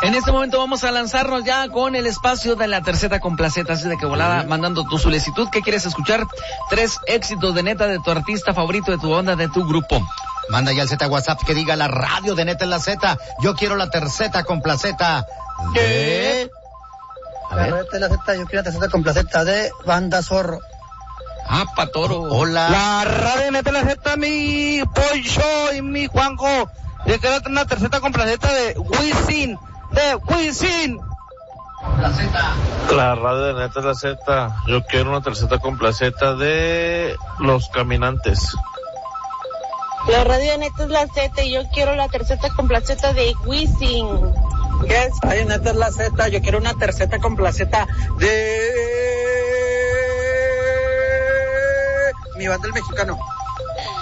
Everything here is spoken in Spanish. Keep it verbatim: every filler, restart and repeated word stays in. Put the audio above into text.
En este momento vamos a lanzarnos ya con el espacio de la tercera con placeta, así de que volada, mandando tu solicitud. ¿Qué quieres escuchar? Tres éxitos de neta de tu artista favorito, de tu banda, de tu grupo. Manda ya el Z WhatsApp que diga la radio de Neta en la Z. Yo quiero la terceta con placeta de... A ver. La radio de la Z, yo quiero la terceta con placeta de Banda Zorro. Ah, Patoro. Hola. La radio Neta en la Z, mi Pollo y mi Juanjo. Yo quiero una terceta con placeta de Wisin, de Wisin. Placeta. La radio de Neta en la Z. Yo quiero una terceta con placeta de Los Caminantes. La radio de Neta es la Z y yo quiero la terceta con placeta de Wisin. Yes, radio Neta es la Z, yo quiero una terceta con placeta de... Mi banda el mexicano.